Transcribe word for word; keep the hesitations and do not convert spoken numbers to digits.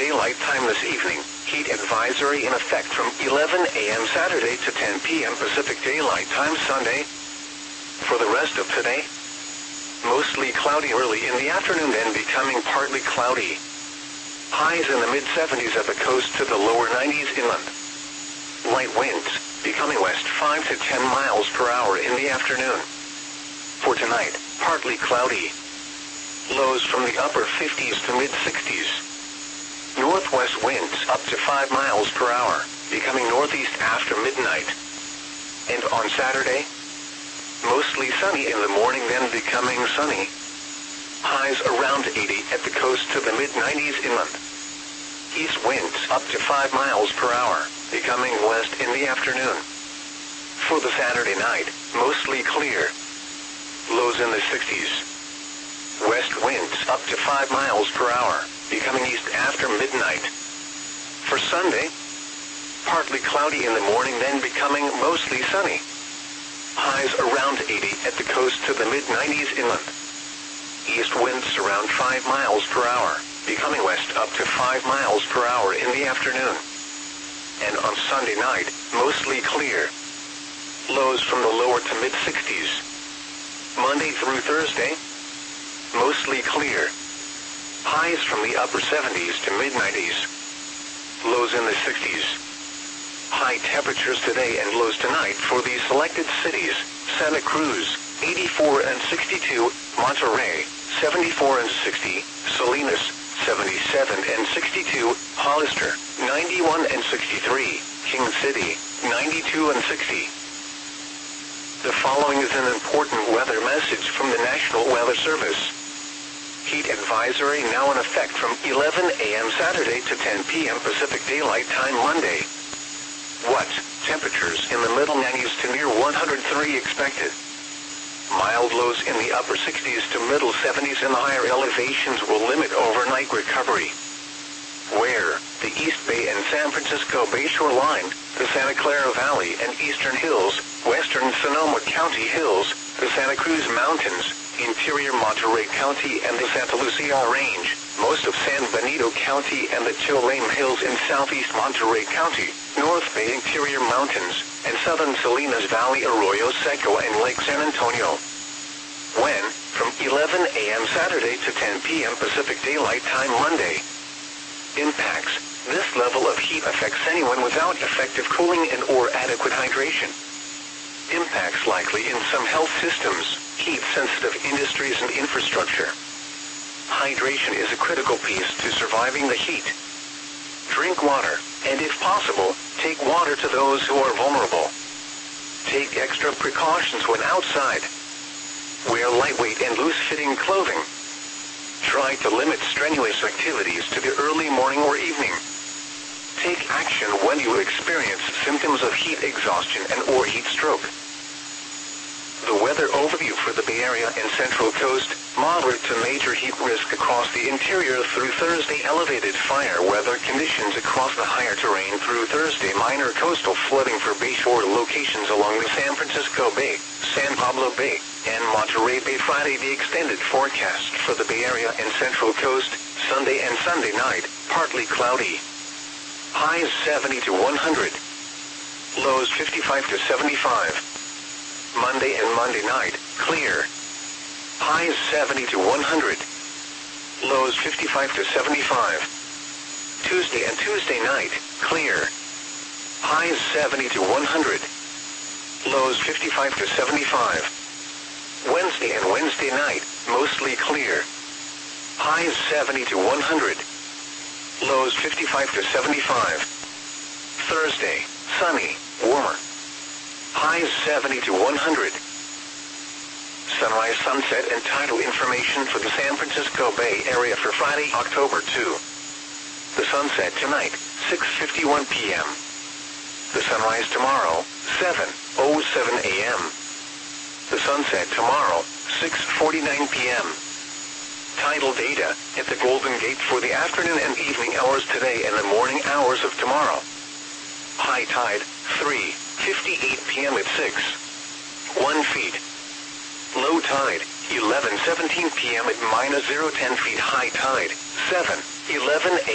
Daylight Time this evening. Heat advisory in effect from eleven a m Saturday to ten p m Pacific Daylight Time Sunday. For the rest of today, mostly cloudy early in the afternoon, then becoming partly cloudy. Highs in the mid seventies at the coast to the lower nineties inland. Light winds, becoming west five to ten miles per hour in the afternoon. For tonight, partly cloudy. Lows from the upper fifties to mid sixties. Northwest winds up to five miles per hour, becoming northeast after midnight. And on Saturday, mostly sunny in the morning, then becoming sunny. Highs around eighty at the coast to the mid nineties inland. East winds up to five miles per hour, becoming west in the afternoon. For the Saturday night, mostly clear. Lows in the sixties. West winds up to five miles per hour, becoming east after midnight. For Sunday, partly cloudy in the morning, then becoming mostly sunny. Highs around eighty at the coast to the mid nineties inland. East winds around five miles per hour, becoming west up to five miles per hour in the afternoon. And on Sunday night, mostly clear. Lows from the lower to mid sixties. Monday through Thursday, mostly clear. Highs from the upper seventies to mid nineties. Lows in the sixties. High temperatures today and lows tonight for the selected cities: Santa Cruz, eighty-four and sixty-two, Monterey, seventy-four and sixty, Salinas, seventy-seven and sixty-two, Hollister, ninety-one and sixty-three, King City, ninety-two and sixty. The following is an important weather message from the National Weather Service. Heat advisory now in effect from eleven a m Saturday to ten p m Pacific Daylight Time Monday. What? Temperatures in the middle nineties to near one hundred three expected. Mild lows in the upper sixties to middle seventies in the higher elevations will limit overnight recovery. Where? The East Bay and San Francisco Bayshore line, the Santa Clara Valley and Eastern Hills, western Sonoma County Hills, the Santa Cruz Mountains, interior Monterey County and the Santa Lucia Range, most of San Benito County and the Tuolame Hills in southeast Monterey County, North Bay interior mountains, and southern Salinas Valley, Arroyo Seco and Lake San Antonio. When? From eleven a m Saturday to ten p m Pacific Daylight Time Monday. Impacts. This level of heat affects anyone without effective cooling and or adequate hydration. Impacts likely in some health systems, heat-sensitive industries and infrastructure. Hydration is a critical piece to surviving the heat. Drink water, and if possible, take water to those who are vulnerable. Take extra precautions when outside. Wear lightweight and loose-fitting clothing. Try to limit strenuous activities to the early morning or evening. Take action when you experience symptoms of heat exhaustion and or heat stroke. The weather overview for the Bay Area and Central Coast: moderate to major heat risk across the interior through Thursday, elevated fire weather conditions across the higher terrain through Thursday, minor coastal flooding for bayshore locations along the San Francisco Bay, San Pablo Bay, and Monterey Bay. Friday, the extended forecast for the Bay Area and Central Coast: Sunday and Sunday night, partly cloudy. Highs seventy to one hundred. Lows fifty-five to seventy-five. Monday and Monday night, clear. Highs seventy to one hundred. Lows fifty-five to seventy-five. Tuesday and Tuesday night, clear. Highs seventy to one hundred. Lows fifty-five to seventy-five. Wednesday and Wednesday night, mostly clear. Highs seventy to one hundred. Lows fifty-five to seventy-five. Thursday, sunny, warmer. Highs seventy to one hundred. Sunrise, sunset, and tidal information for the San Francisco Bay Area for Friday, October second. The sunset tonight, six fifty-one p m The sunrise tomorrow, seven oh seven a m The sunset tomorrow, six forty-nine p m Tidal data at the Golden Gate for the afternoon and evening hours today and the morning hours of tomorrow. High tide, three fifty-eight p m at six one feet. Low tide, eleven seventeen p m at minus zero ten feet. High tide, seven eleven a m